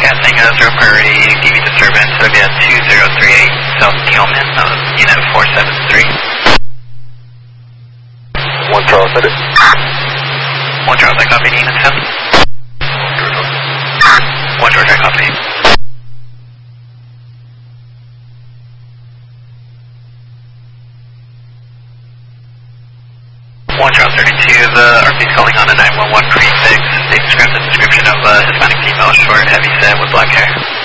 Broadcasting 0 priority DV disturbance, it'll be at 2038 South Gilman, unit 473. 1 Charles, hit it. 1 Charles, I copy, unit 7. 1 George, I copy. 1 Charles 32, the RP's calling on a 911 prefix. They described the description of a Hispanic female, short, heavy set with black hair.